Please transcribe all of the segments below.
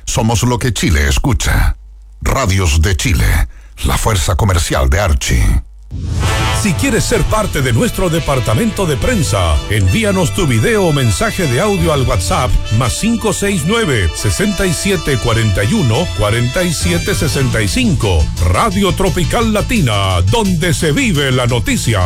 Somos lo que Chile escucha. Radios de Chile, la fuerza comercial de Archie. Si quieres ser parte de nuestro departamento de prensa, envíanos tu video o mensaje de audio al WhatsApp +569 6741 4765. Radio Tropical Latina, donde se vive la noticia.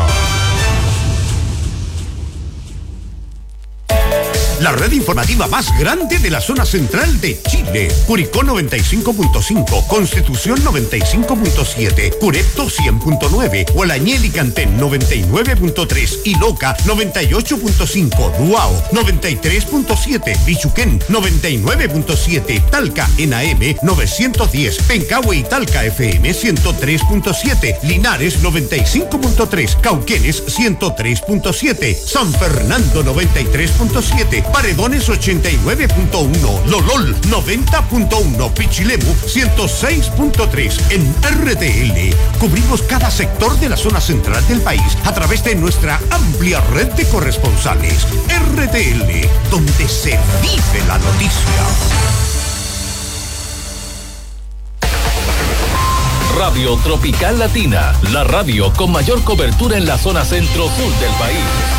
La red informativa más grande de la zona central de Chile. Curicó 95.5, Constitución 95.7, Curepto 100.9, Hualañel y Cantén 99.3 y Loca 98.5, Duao 93.7, Bichuquén 99.7, Talca en AM 910, Pencahue y Talca FM 103.7, Linares 95.3, Cauquenes 103.7, San Fernando 93.7, Paredones 89.1, Lolol 90.1, Pichilemu 106.3. En RTL cubrimos cada sector de la zona central del país a través de nuestra amplia red de corresponsales. RTL, donde se vive la noticia. Radio Tropical Latina, la radio con mayor cobertura en la zona centro-sur del país.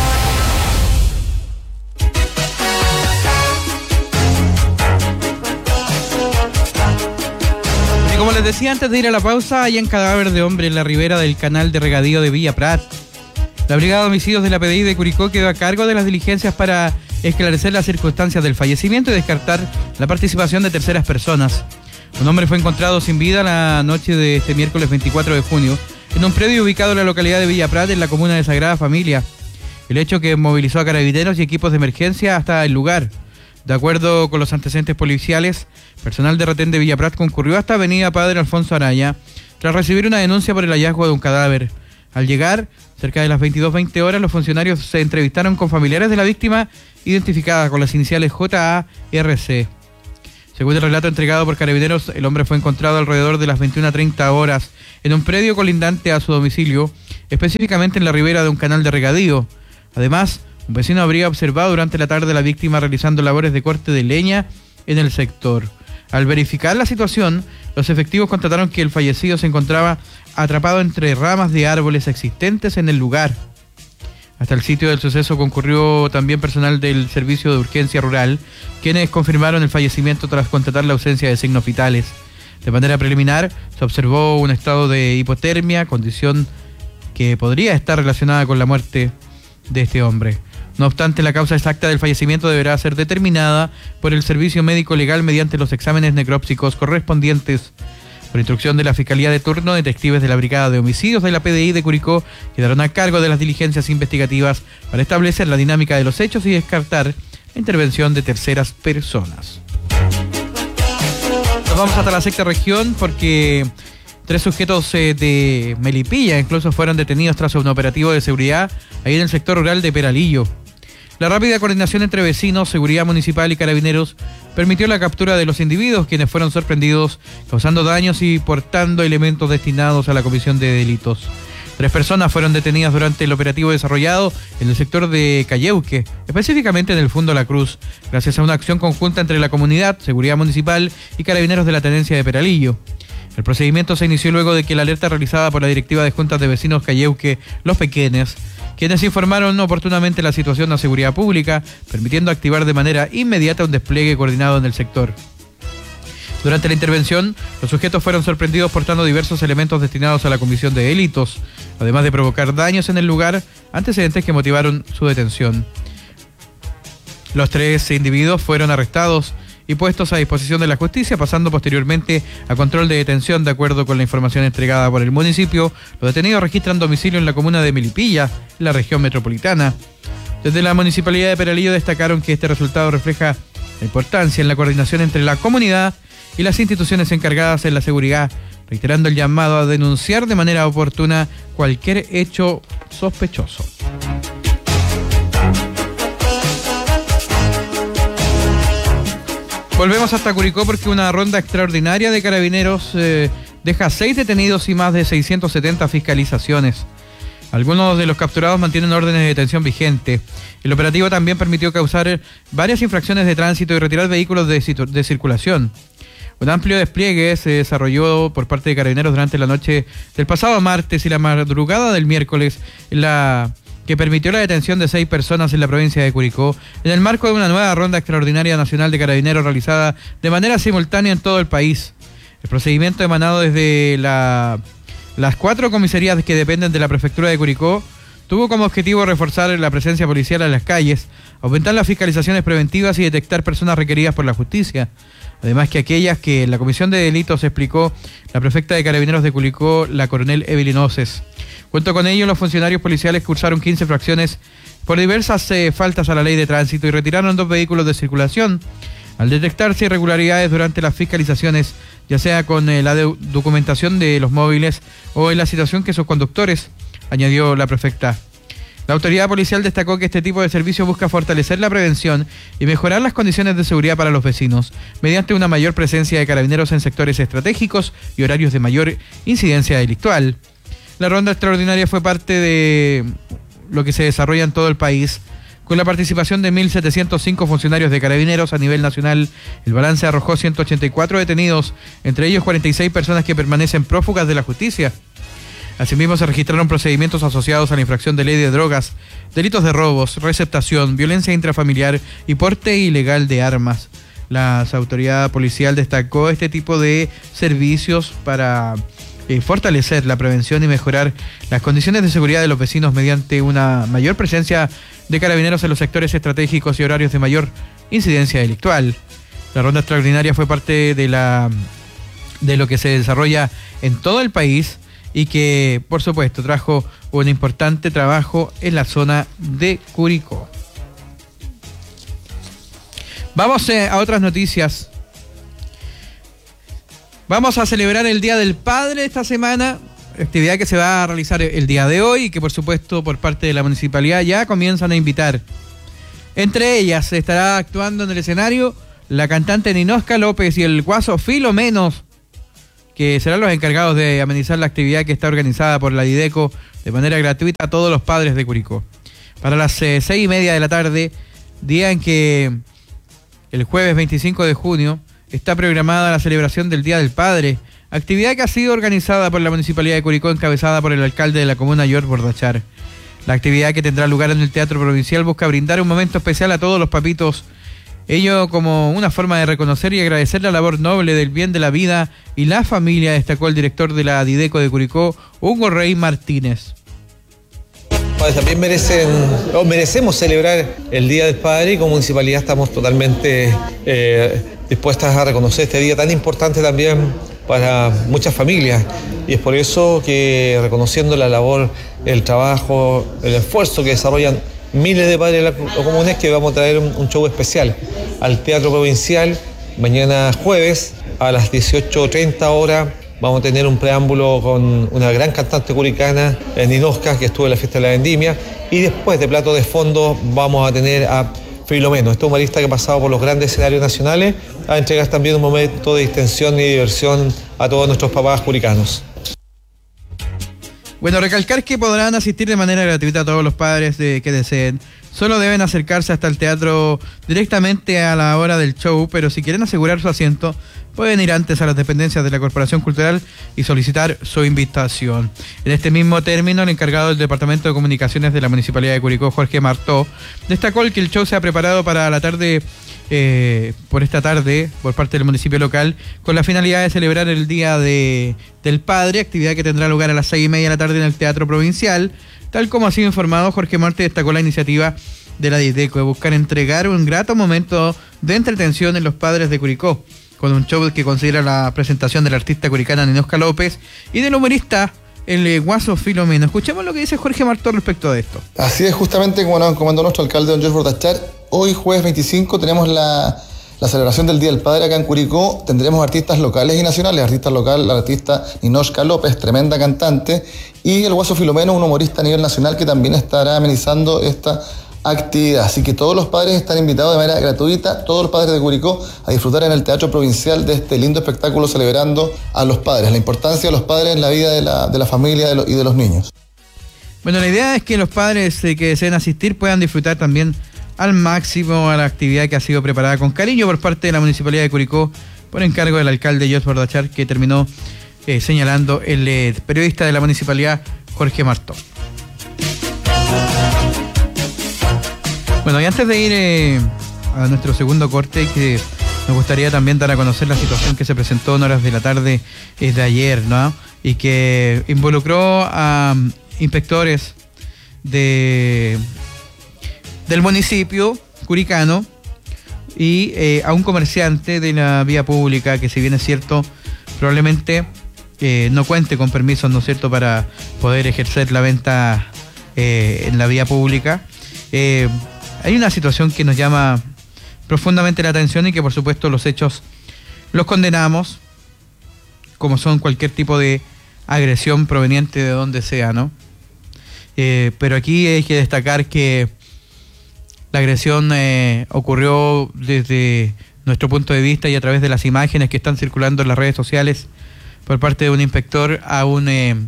Y como les decía antes de ir a la pausa, hay un cadáver de hombre en la ribera del canal de regadío de Villa Prat. La Brigada de Homicidios de la PDI de Curicó quedó a cargo de las diligencias para esclarecer las circunstancias del fallecimiento y descartar la participación de terceras personas. Un hombre fue encontrado sin vida la noche de este miércoles 24 de junio en un predio ubicado en la localidad de Villa Prat, en la comuna de Sagrada Familia. El hecho que movilizó a carabineros y equipos de emergencia hasta el lugar. De acuerdo con los antecedentes policiales, personal de retén de Villa Prat concurrió hasta Avenida Padre Alfonso Araya tras recibir una denuncia por el hallazgo de un cadáver. Al llegar, cerca de las 22:20 horas, los funcionarios se entrevistaron con familiares de la víctima, identificada con las iniciales JARC. Según el relato entregado por carabineros, el hombre fue encontrado alrededor de las 21:30 horas en un predio colindante a su domicilio, específicamente en la ribera de un canal de regadío. Además, un vecino habría observado durante la tarde a la víctima realizando labores de corte de leña en el sector. Al verificar la situación, los efectivos constataron que el fallecido se encontraba atrapado entre ramas de árboles existentes en el lugar. Hasta el sitio del suceso concurrió también personal del Servicio de Urgencia Rural, quienes confirmaron el fallecimiento tras constatar la ausencia de signos vitales. De manera preliminar, se observó un estado de hipotermia, condición que podría estar relacionada con la muerte de este hombre. No obstante, la causa exacta del fallecimiento deberá ser determinada por el Servicio Médico Legal mediante los exámenes necrópsicos correspondientes. Por instrucción de la Fiscalía de turno, detectives de la Brigada de Homicidios de la PDI de Curicó quedaron a cargo de las diligencias investigativas para establecer la dinámica de los hechos y descartar la intervención de terceras personas. Nos vamos hasta la sexta región porque 3 sujetos de Melipilla incluso fueron detenidos tras un operativo de seguridad ahí en el sector rural de Peralillo. La rápida coordinación entre vecinos, seguridad municipal y carabineros permitió la captura de los individuos, quienes fueron sorprendidos causando daños y portando elementos destinados a la comisión de delitos. 3 personas fueron detenidas durante el operativo desarrollado en el sector de Calleuque, específicamente en el Fundo La Cruz, gracias a una acción conjunta entre la comunidad, seguridad municipal y carabineros de la tenencia de Peralillo. El procedimiento se inició luego de que la alerta realizada por la directiva de juntas de vecinos Calleuque, Los Pequenes, quienes informaron oportunamente la situación de seguridad pública, permitiendo activar de manera inmediata un despliegue coordinado en el sector. Durante la intervención, los sujetos fueron sorprendidos portando diversos elementos destinados a la comisión de delitos, además de provocar daños en el lugar, antecedentes que motivaron su detención. Los 3 individuos fueron arrestados y puestos a disposición de la justicia, pasando posteriormente a control de detención. De acuerdo con la información entregada por el municipio, los detenidos registran domicilio en la comuna de Melipilla, en la región metropolitana. Desde la Municipalidad de Peralillo destacaron que este resultado refleja la importancia en la coordinación entre la comunidad y las instituciones encargadas en la seguridad, reiterando el llamado a denunciar de manera oportuna cualquier hecho sospechoso. Volvemos hasta Curicó porque una ronda extraordinaria de carabineros deja 6 detenidos y más de 670 fiscalizaciones. Algunos de los capturados mantienen órdenes de detención vigentes. El operativo también permitió causar varias infracciones de tránsito y retirar vehículos de circulación. Un amplio despliegue se desarrolló por parte de Carabineros durante la noche del pasado martes y la madrugada del miércoles, que permitió la detención de 6 personas en la provincia de Curicó, en el marco de una nueva ronda extraordinaria nacional de Carabineros realizada de manera simultánea en todo el país. El procedimiento emanado desde las 4 comisarías que dependen de la prefectura de Curicó tuvo como objetivo reforzar la presencia policial en las calles, aumentar las fiscalizaciones preventivas y detectar personas requeridas por la justicia. Además que aquellas que en la comisión de delitos explicó la prefecta de Carabineros de Curicó, la coronel Evelyn Oces. Junto con ello, los funcionarios policiales cursaron 15 infracciones por diversas faltas a la ley de tránsito y retiraron 2 vehículos de circulación. Al detectarse irregularidades durante las fiscalizaciones, ya sea con la documentación de los móviles o en la situación que sus conductores, añadió la prefecta. La autoridad policial destacó que este tipo de servicio busca fortalecer la prevención y mejorar las condiciones de seguridad para los vecinos, mediante una mayor presencia de carabineros en sectores estratégicos y horarios de mayor incidencia delictual. La ronda extraordinaria fue parte de lo que se desarrolla en todo el país, con la participación de 1.705 funcionarios de Carabineros a nivel nacional. El balance arrojó 184 detenidos, entre ellos 46 personas que permanecen prófugas de la justicia. Asimismo, se registraron procedimientos asociados a la infracción de ley de drogas, delitos de robos, receptación, violencia intrafamiliar y porte ilegal de armas. La autoridad policial destacó este tipo de servicios para fortalecer la prevención y mejorar las condiciones de seguridad de los vecinos mediante una mayor presencia de carabineros en los sectores estratégicos y horarios de mayor incidencia delictual. La ronda extraordinaria fue parte de lo que se desarrolla en todo el país y que, por supuesto, trajo un importante trabajo en la zona de Curicó. Vamos a otras noticias. Vamos a celebrar el Día del Padre esta semana, actividad que se va a realizar el día de hoy y que, por supuesto, por parte de la municipalidad ya comienzan a invitar. Entre ellas estará actuando en el escenario la cantante Ninosca López y el guaso Filomenos, que serán los encargados de amenizar la actividad que está organizada por la Dideco de manera gratuita a todos los padres de Curicó. Para las 6:30 de la tarde, día en que el jueves 25 de junio está programada la celebración del Día del Padre, actividad que ha sido organizada por la Municipalidad de Curicó, encabezada por el alcalde de la comuna, George Bordachar. La actividad, que tendrá lugar en el Teatro Provincial, busca brindar un momento especial a todos los papitos, ello como una forma de reconocer y agradecer la labor noble del bien de la vida y la familia, destacó el director de la Dideco de Curicó, Hugo Rey Martínez. También merecemos celebrar el Día del Padre y como municipalidad estamos totalmente dispuestas a reconocer este día tan importante también para muchas familias, y es por eso que, reconociendo la labor, el trabajo, el esfuerzo que desarrollan miles de padres comunes, que vamos a traer un show especial al Teatro Provincial mañana jueves a las 18:30 horas. Vamos a tener un preámbulo con una gran cantante curicana, Ninosca, que estuvo en la fiesta de la vendimia, y después de plato de fondo vamos a tener a Filomeno, este humorista que ha pasado por los grandes escenarios nacionales, a entregar también un momento de distensión y diversión a todos nuestros papás curicanos. Bueno, recalcar que podrán asistir de manera gratuita a todos los padres que deseen. Solo deben acercarse hasta el teatro directamente a la hora del show, pero si quieren asegurar su asiento, pueden ir antes a las dependencias de la Corporación Cultural y solicitar su invitación. En este mismo término, el encargado del Departamento de Comunicaciones de la Municipalidad de Curicó, Jorge Martó, destacó que el show se ha preparado para la tarde, por parte del municipio local, con la finalidad de celebrar el Día del Padre, actividad que tendrá lugar a las 6:30 de la tarde en el Teatro Provincial. Tal como ha sido informado, Jorge Martí destacó la iniciativa de la Dideco de buscar entregar un grato momento de entretención en los padres de Curicó, con un show que considera la presentación del artista curicana Ninosca López y del humorista el guaso Filomeno. Escuchemos lo que dice Jorge Martó respecto de esto. Así es, justamente como nos comentó nuestro alcalde, don George Bordachar, hoy jueves 25 tenemos la celebración del Día del Padre acá en Curicó. Tendremos artistas locales y nacionales. Artista local, la artista Ninosca López, tremenda cantante, y el guaso Filomeno, un humorista a nivel nacional que también estará amenizando esta actividad. Así que todos los padres están invitados de manera gratuita, todos los padres de Curicó, a disfrutar en el Teatro Provincial de este lindo espectáculo celebrando a los padres, la importancia de los padres en la vida de la familia y de los niños. Bueno, la idea es que los padres que deseen asistir puedan disfrutar también al máximo a la actividad que ha sido preparada con cariño por parte de la Municipalidad de Curicó por encargo del alcalde George Bordachar, que terminó señalando el periodista de la municipalidad Jorge Martó. Bueno, y antes de ir a nuestro segundo corte, que nos gustaría también dar a conocer la situación que se presentó en horas de la tarde de ayer, ¿no? Y que involucró a inspectores del municipio curicano y a un comerciante de la vía pública que, si bien es cierto, probablemente no cuente con permisos, ¿no es cierto?, para poder ejercer la venta en la vía pública. Hay una situación que nos llama profundamente la atención y que, por supuesto, los hechos los condenamos, como son cualquier tipo de agresión proveniente de donde sea, ¿no? Pero aquí hay que destacar que la agresión ocurrió desde nuestro punto de vista y a través de las imágenes que están circulando en las redes sociales por parte de un inspector a un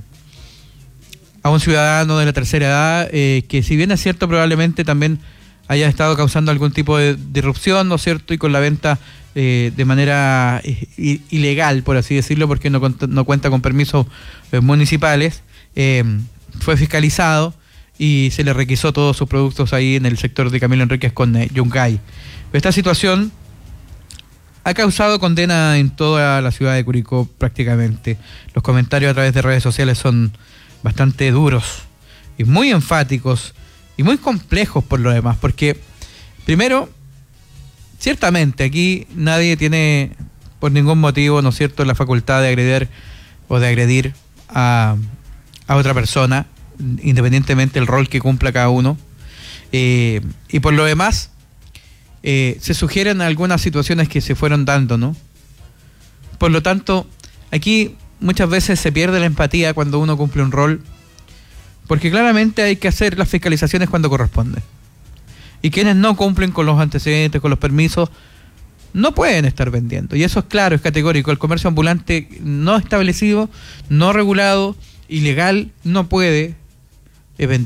ciudadano de la tercera edad, que, si bien es cierto, probablemente también haya estado causando algún tipo de disrupción, ¿no es cierto?, y con la venta de manera ilegal, por así decirlo, porque no cuenta con permisos municipales, fue fiscalizado y se le requisó todos sus productos ahí en el sector de Camilo Enríquez con Yungay. Esta situación ha causado condena en toda la ciudad de Curicó prácticamente. Los comentarios a través de redes sociales son bastante duros y muy enfáticos y muy complejos por lo demás, porque primero, ciertamente aquí nadie tiene por ningún motivo, ¿no es cierto?, la facultad de agredir o de agredir a otra persona, independientemente del rol que cumpla cada uno, y por lo demás se sugieren algunas situaciones que se fueron dando, ¿no? Por lo tanto, aquí muchas veces se pierde la empatía cuando uno cumple un rol, porque claramente hay que hacer las fiscalizaciones cuando corresponde. Y quienes no cumplen con los antecedentes, con los permisos, no pueden estar vendiendo. Y eso es claro, es categórico. El comercio ambulante no establecido, no regulado, ilegal, no puede vender.